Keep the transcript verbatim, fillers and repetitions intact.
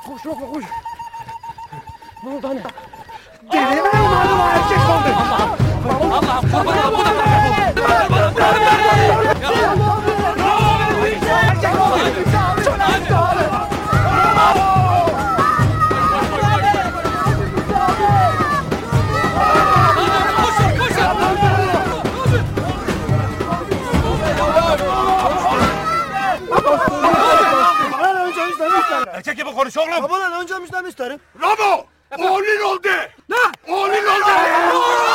Koş Rafa koş. Ne oldu anne? Deli mi umarım o erkek oldu? Allah'ım kurban olayım. Erkek gibi konuş oğlum. Babadan önce müjdemi isterim. Ramo! Oğlun oldu! Ne? Oğlun oldu!